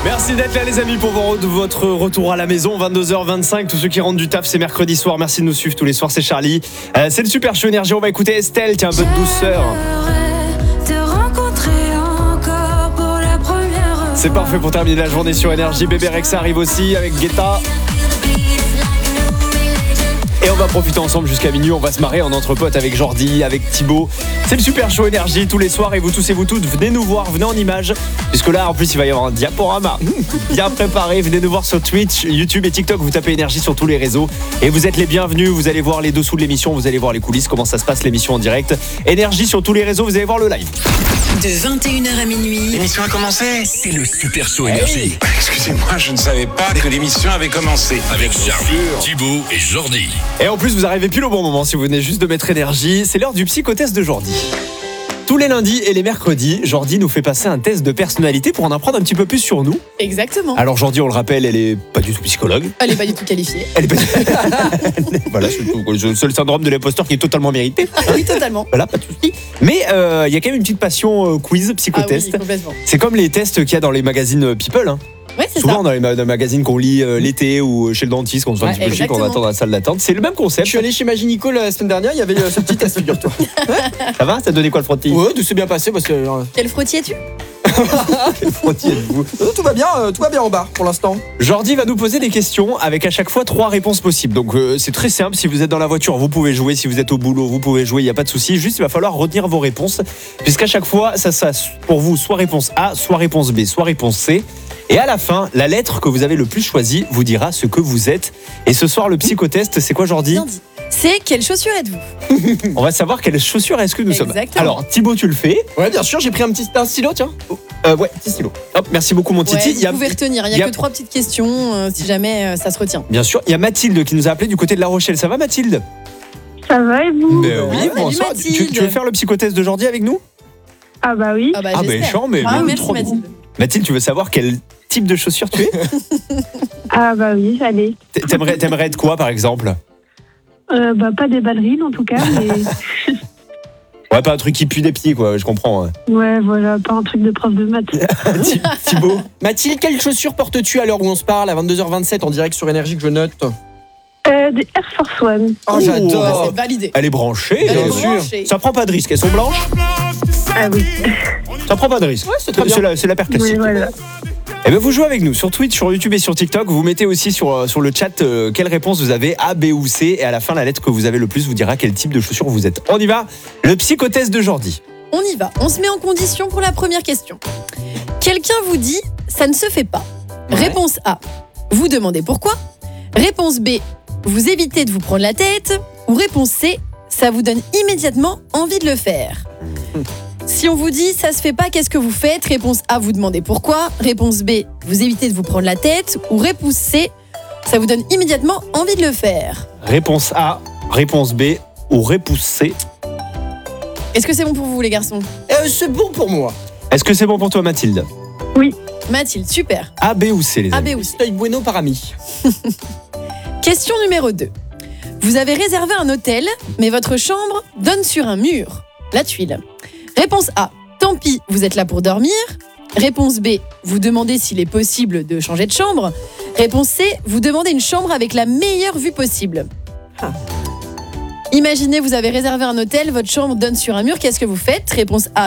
Merci d'être là les amis pour votre retour à la maison. 22h25, tous ceux qui rentrent du taf, c'est mercredi soir. Merci de nous suivre tous les soirs, c'est Charlie. C'est le Super Show Énergie, on va écouter Estelle, tiens, un peu de douceur. C'est parfait pour terminer la journée sur Énergie. Bébé Rexha arrive aussi avec Guetta. Et on va profiter ensemble jusqu'à minuit, on va se marrer en entre potes avec Jordi, avec Thibaut. C'est le Super Show Énergie tous les soirs et vous tous et vous toutes, venez nous voir, venez en images. Puisque là, en plus, il va y avoir un diaporama bien préparé. Venez nous voir sur Twitch, YouTube et TikTok. Vous tapez Énergie sur tous les réseaux. Et vous êtes les bienvenus. Vous allez voir les dessous de l'émission. Vous allez voir les coulisses, comment ça se passe l'émission en direct. Énergie sur tous les réseaux. Vous allez voir le live. De 21h à minuit. L'émission a commencé. C'est le Super Show Énergie. Excusez-moi, je ne savais pas que l'émission avait commencé. Avec Charlie, Thibaut et Jordi. Et en plus, vous arrivez pile au bon moment si vous venez juste de mettre Énergie. C'est l'heure du psychotest de Jordi. Tous les lundis et les mercredis, Jordi nous fait passer un test de personnalité pour en apprendre un petit peu plus sur nous. Exactement. Alors Jordi, on le rappelle, elle est pas du tout psychologue. Elle est pas du tout qualifiée. Elle est pas voilà, c'est le syndrome de l'imposteur qui est totalement mérité. Oui, totalement. Voilà, pas de souci. Mais il y a quand même une petite passion quiz, psychotest. Ah oui, complètement. C'est comme les tests qu'il y a dans les magazines People. Hein. Ouais, c'est Souvent ça. dans les magazines qu'on lit l'été ou chez le dentiste, quand on se fait un petit peu chier, quand on attend dans la salle d'attente. C'est le même concept. Je suis allé chez Maginico la semaine dernière, il y avait ce petit test, figure-toi. Ça va? Ça te donnait quoi le frottis? Ouais, tout s'est bien passé parce que. Quel frottis es-tu? Le frottis êtes-vous? Tout va bien en bas pour l'instant. Jordi va nous poser des questions avec à chaque fois 3 réponses possibles. Donc c'est très simple, si vous êtes dans la voiture, vous pouvez jouer, si vous êtes au boulot, vous pouvez jouer, il n'y a pas de souci. Juste il va falloir retenir vos réponses, puisqu'à chaque fois, ça pour vous soit réponse A, soit réponse B, soit réponse C. Et à la fin, la lettre que vous avez le plus choisie vous dira ce que vous êtes. Et ce soir, le psychotest, c'est quoi Jordi? Bien dit. C'est quelle chaussure êtes-vous? On va savoir quelles chaussures est-ce que nous sommes. Exactement. Alors Thibaut, tu le fais? Ouais, bien sûr, j'ai pris un stylo, tiens. Ouais, petit stylo. Hop, merci beaucoup mon Titi. Ouais, vous pouvez retenir, il n'y a que 3 petites questions si jamais ça se retient. Bien sûr, il y a Mathilde qui nous a appelé du côté de La Rochelle. Ça va Mathilde? Ça va et vous? Oui, salut, bonsoir. Mathilde. Tu veux faire le psychotest de Jordi avec nous? Ah bah oui. Ah bah Ah, j'espère. méchant, mais Ah, mais merci trop bien. Mathilde. Mathilde, tu veux savoir quel type de chaussures tu es? Ah bah oui, allez. T'aimerais être quoi par exemple? Bah pas des ballerines en tout cas, mais Ouais, pas un truc qui pue des pieds quoi, je comprends. ouais voilà, pas un truc de prof de maths. Thibaut? Mathilde, quelles chaussures portes-tu à l'heure où on se parle, à 22h27 en direct sur Énergie que je note? Des Air Force One. Oh, Bah, j'adore. c'est validé. Elle est branchée, Elle est bien sûr. branchée. Ça prend pas de risque, elles sont blanches? Ah oui. Ça prend pas de risque. Ouais, c'est très bien. C'est la paire Oui classique. voilà. Et bien vous jouez avec nous sur Twitch, sur YouTube et sur TikTok. Vous mettez aussi sur le chat quelle réponse vous avez, A, B ou C. Et à la fin, la lettre que vous avez le plus vous dira quel type de chaussures vous êtes. On y va, le psychotest de Jordi. On y va. On se met en condition pour la première question. Quelqu'un vous dit « ça ne se fait pas ». Réponse A. Vous demandez pourquoi. Réponse B. Vous évitez de vous prendre la tête. Ou réponse C. Ça vous donne immédiatement envie de le faire. Si on vous dit « ça se fait pas », qu'est-ce que vous faites? Réponse A. Vous demandez pourquoi. Réponse B. Vous évitez de vous prendre la tête. Ou réponse C. Ça vous donne immédiatement envie de le faire. Réponse A, réponse B ou réponse C. Est-ce que c'est bon pour vous les garçons? C'est bon pour moi. Est-ce que c'est bon pour toi Mathilde? Mathilde, super. A, B ou C les A, amis? B ou C. Stay bueno par ami. Question numéro 2. Vous avez réservé un hôtel, mais votre chambre donne sur un mur, la tuile. Réponse A. Tant pis, vous êtes là pour dormir. Réponse B. Vous demandez s'il est possible de changer de chambre. Réponse C. Vous demandez une chambre avec la meilleure vue possible. Imaginez, vous avez réservé un hôtel, votre chambre donne sur un mur, qu'est-ce que vous faites? Réponse A.